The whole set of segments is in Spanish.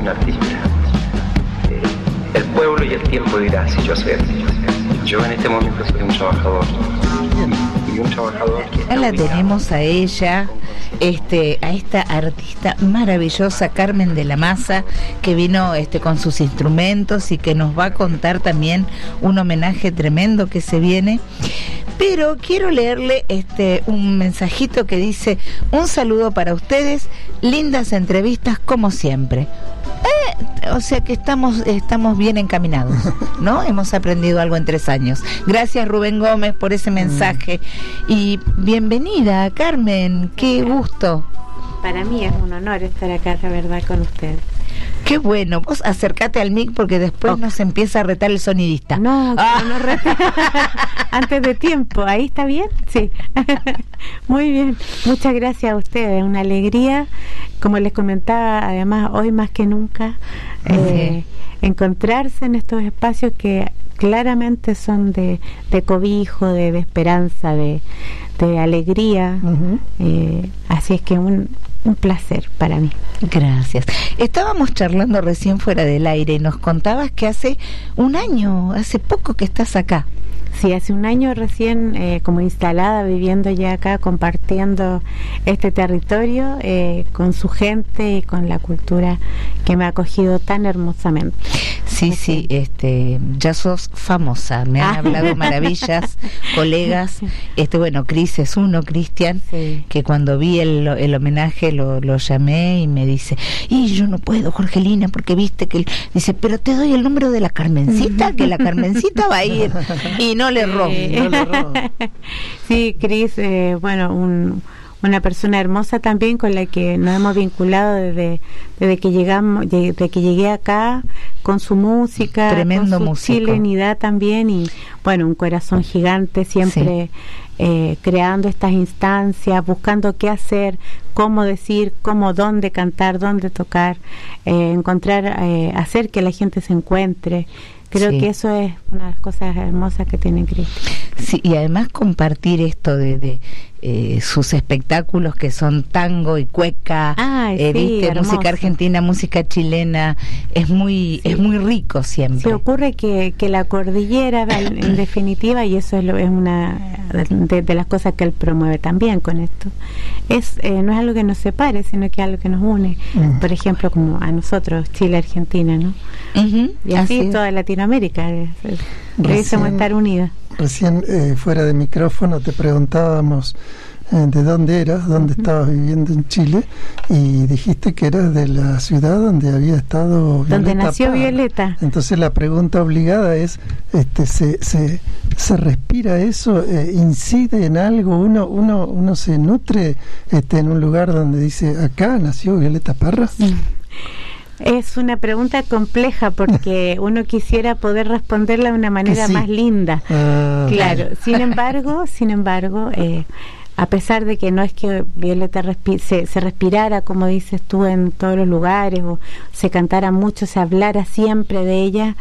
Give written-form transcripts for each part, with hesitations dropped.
un artista. El pueblo y el tiempo dirá si yo soy artista. Yo en este momento soy un trabajador. Y un trabajador que ya la tenemos a ella, a esta artista maravillosa, Carmen de la Maza, que vino con sus instrumentos y que nos va a contar también un homenaje tremendo que se viene. Pero quiero leerle un mensajito que dice: un saludo para ustedes, lindas entrevistas como siempre. O sea que estamos bien encaminados, ¿no? Hemos aprendido algo en 3 años. Gracias, Rubén Gómez, por ese mensaje. Y bienvenida, Carmen, qué gusto. Para mí es un honor estar acá, la verdad, con ustedes. Qué bueno, vos acércate al mic porque después nos empieza a retar el sonidista. No reta. Antes de tiempo, ¿ahí está bien? Sí. Muy bien, muchas gracias a ustedes, una alegría, como les comentaba, además hoy más que nunca, encontrarse en estos espacios que claramente son de cobijo, de esperanza, de alegría. Así es que un placer para mí. Gracias. Estábamos charlando recién fuera del aire y nos contabas que hace poco que estás acá. Sí, hace un año recién como instalada, viviendo ya acá, compartiendo este territorio con su gente y con la cultura que me ha acogido tan hermosamente. Sí, ya sos famosa, me han hablado maravillas, colegas, Cris es uno, Cristian, sí, que cuando vi el homenaje lo llamé y me dice, y yo no puedo, Jorgelina, porque viste que dice, pero te doy el número de la Carmencita, que la Carmencita va a ir, y no le erró. Sí, Cris, una persona hermosa también con la que nos hemos vinculado desde que llegué acá, con su música, tremendo con su músico, chilenidad también, y un corazón gigante, siempre creando estas instancias, buscando qué hacer, cómo decir, dónde cantar, dónde tocar, encontrar, hacer que la gente se encuentre. Creo que eso es una de las cosas hermosas que tiene Cristian. Sí, y además compartir esto de sus espectáculos que son tango y cueca, ¿viste? Música argentina, música chilena, es muy rico siempre. Se ocurre que la cordillera, en definitiva, y eso es una de las cosas que él promueve también con esto, no es algo que nos separe, sino que es algo que nos une. Por ejemplo, como a nosotros, Chile, Argentina, ¿no? Y así toda Latinoamérica, debemos estar unidas. Recién fuera de micrófono te preguntábamos de dónde eras, dónde estabas viviendo en Chile, y dijiste que eras de la ciudad donde había estado Violeta, donde nació Parra. Violeta. Entonces la pregunta obligada es, ¿se respira eso? ¿Incide en algo? ¿Uno se nutre en un lugar donde dice, acá nació Violeta Parra? Es una pregunta compleja porque uno quisiera poder responderla de una manera más linda. Claro. Sin embargo, a pesar de que no es que Violeta se respirara, como dices tú, en todos los lugares, o se cantara mucho, se hablara siempre de ella,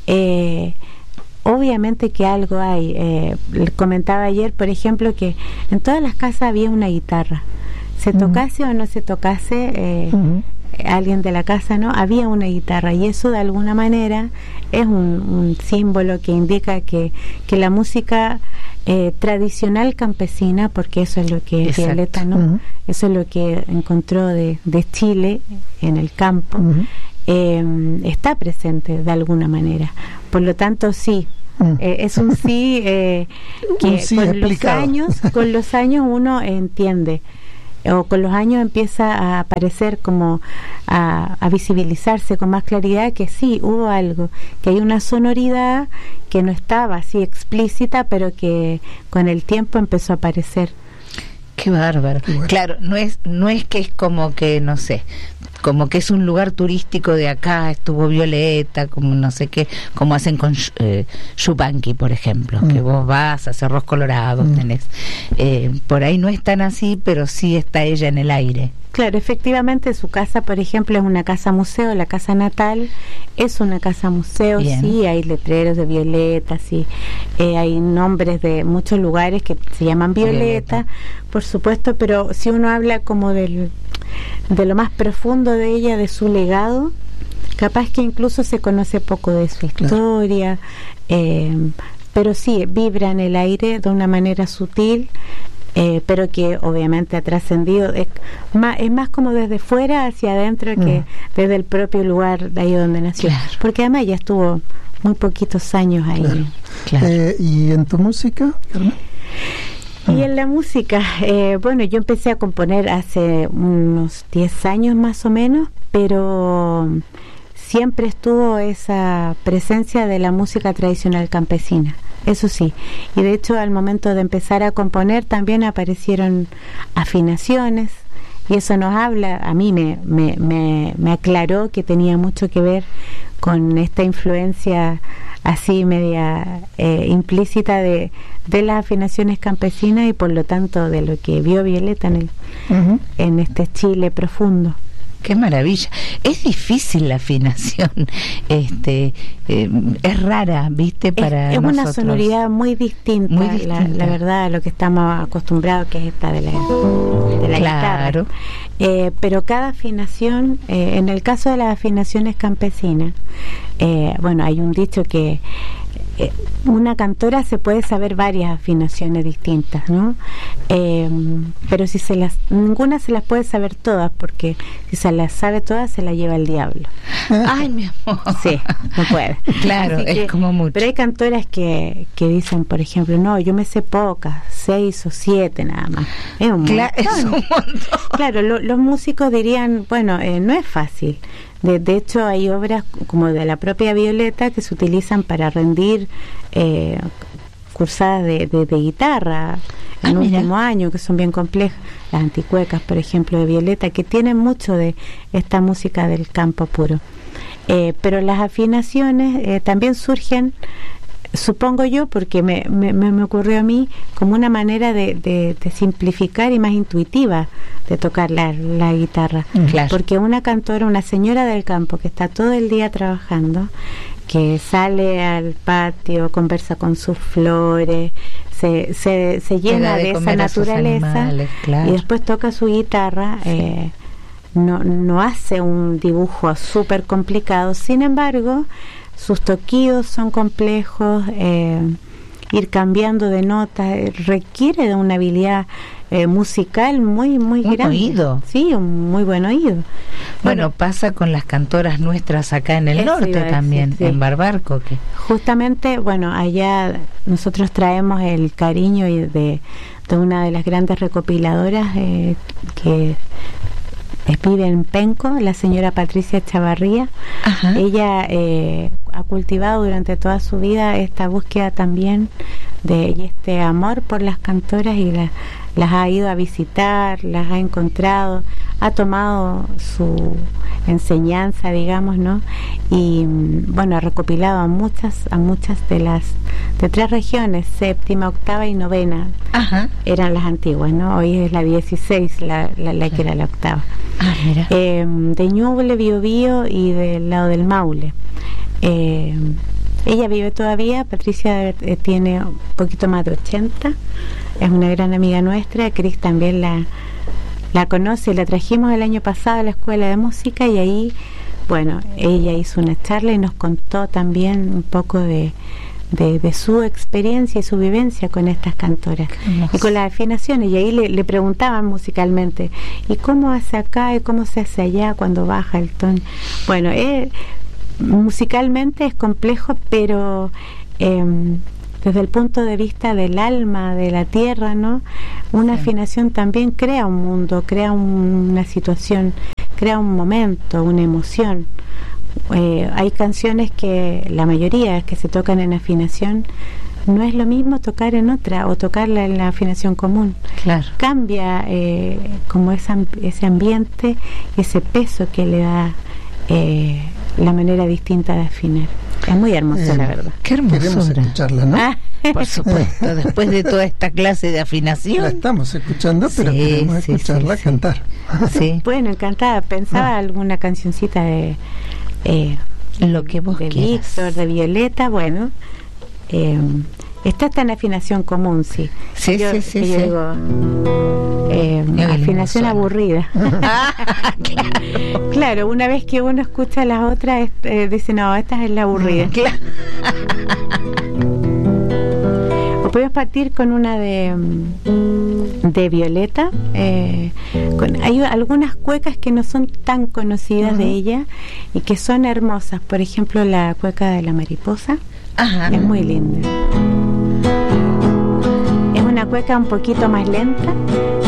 obviamente que algo hay. Comentaba ayer, por ejemplo, que en todas las casas había una guitarra. Se tocase o no se tocase, alguien de la casa, ¿no? Había una guitarra, y eso de alguna manera es un símbolo que indica que la música tradicional campesina, porque eso es lo que es Violeta, ¿no? Eso es lo que encontró de Chile en el campo, está presente de alguna manera. Por lo tanto, sí. Es un sí que sí con los años uno entiende, o con los años empieza a aparecer, como a visibilizarse con más claridad, que sí, hubo algo, que hay una sonoridad que no estaba así explícita, pero que con el tiempo empezó a aparecer. Qué bárbaro. Bueno. Claro, no es que es como que, no sé, como que es un lugar turístico de acá, estuvo Violeta, como no sé qué, como hacen con Yupanqui, por ejemplo, que vos vas a Cerros Colorados, tenés. Por ahí no es tan así, pero sí está ella en el aire. Claro, efectivamente su casa, por ejemplo, es una casa museo, la casa natal es una casa museo. Bien. Sí, hay letreros de Violeta, sí, hay nombres de muchos lugares que se llaman Violeta, por supuesto, pero si uno habla como de lo más profundo de ella, de su legado, capaz que incluso se conoce poco de su historia, pero sí, vibra en el aire de una manera sutil, pero que obviamente ha trascendido, es más como desde fuera hacia adentro que desde el propio lugar de ahí donde nació, porque además ya estuvo muy poquitos años ahí. ¿Y en tu música, Carmen? Y en la música, bueno, yo empecé a componer hace unos 10 años más o menos, pero siempre estuvo esa presencia de la música tradicional campesina, eso sí. Y de hecho, al momento de empezar a componer también aparecieron afinaciones, y eso nos habla, a mí me aclaró que tenía mucho que ver con esta influencia así media implícita de las afinaciones campesinas, y por lo tanto de lo que vio Violeta en este Chile profundo. Qué maravilla. Es difícil la afinación, es rara, ¿viste? Para es nosotros. Una sonoridad muy distinta, la verdad, a lo que estamos acostumbrados, que es esta de la guitarra. Pero cada afinación, en el caso de las afinaciones campesinas, bueno, hay un dicho que una cantora se puede saber varias afinaciones distintas, ¿no? Pero si ninguna se las puede saber todas, porque si se las sabe todas se la lleva el diablo. Ay, mi amor. Sí, no puede. Claro, es como mucho. Pero hay cantoras que dicen, por ejemplo, no, yo me sé pocas, 6 o 7 nada más. Es un montón. Es un montón. Claro, los músicos dirían, bueno, no es fácil. De hecho, hay obras como de la propia Violeta que se utilizan para rendir cursadas de guitarra en último año, que son bien complejas. Las anticuecas, por ejemplo, de Violeta, que tienen mucho de esta música del campo puro. Pero las afinaciones también surgen, supongo yo, porque me ocurrió a mí, como una manera de simplificar y más intuitiva de tocar la guitarra. Porque una cantora, una señora del campo que está todo el día trabajando, que sale al patio, conversa con sus flores, se llena de esa naturaleza, animales, y después toca su guitarra, no hace un dibujo súper complicado. Sin embargo, sus toquidos son complejos, ir cambiando de notas requiere de una habilidad musical muy grande. Oído. Sí, un muy buen oído. Bueno, pasa con las cantoras nuestras acá en el norte también, en Barbarco. Justamente, bueno, allá nosotros traemos el cariño de una de las grandes recopiladoras que vive en Penco, la señora Patricia Chavarría. Ella ha cultivado durante toda su vida esta búsqueda también y este amor por las cantoras, y las ha ido a visitar, las ha encontrado, ha tomado su enseñanza, digamos, ¿no? Y bueno, ha recopilado a muchas de 3 regiones, 7ª, 8ª y 9ª. Eran las antiguas, ¿no? Hoy es la 16, la que era la 8ª. Mira. De Ñuble, Biobío y del lado del Maule. Ella vive todavía. Patricia tiene un poquito más de 80, es una gran amiga nuestra. Cris también la conoce, la trajimos el año pasado a la escuela de música, y ahí, bueno, ella hizo una charla y nos contó también un poco de su experiencia y su vivencia con estas cantoras y con las afinaciones. Y ahí le preguntaban musicalmente, ¿y cómo hace acá y cómo se hace allá cuando baja el tono? Bueno, musicalmente es complejo, pero desde el punto de vista del alma, de la tierra, ¿no? Una afinación también crea un mundo, crea una situación, crea un momento, una emoción. Hay canciones que la mayoría que se tocan en afinación, no es lo mismo tocar en otra o tocarla en la afinación común. Cambia como ese ambiente, ese peso que le da la manera distinta de afinar. Es muy hermoso, la verdad. Qué hermosura. Queremos escucharla, ¿no? Por supuesto, después de toda esta clase de afinación. La estamos escuchando, pero queremos escucharla cantar. Bueno, encantada. Pensaba alguna cancioncita de lo que vos de quieras. Víctor, de Violeta, bueno. Esta está en afinación común, sí. Sí. Yo digo, afinación aburrida. Claro, una vez que uno escucha las otras, dice, no, esta es la aburrida. Claro. O podemos partir con una de Violeta. Hay algunas cuecas que no son tan conocidas de ella y que son hermosas. Por ejemplo, la cueca de la mariposa. Ajá. Es muy linda. Es una cueca un poquito más lenta,